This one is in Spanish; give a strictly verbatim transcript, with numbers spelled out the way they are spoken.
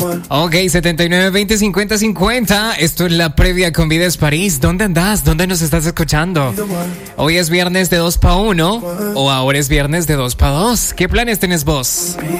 Ok, setenta y nueve, veinte, cincuenta, cincuenta. Esto es la previa con Vides París. ¿Dónde andás? ¿Dónde nos estás escuchando? Hoy es viernes de dos pa' uno o ahora es viernes de dos pa' dos. ¿Qué planes tenés vos?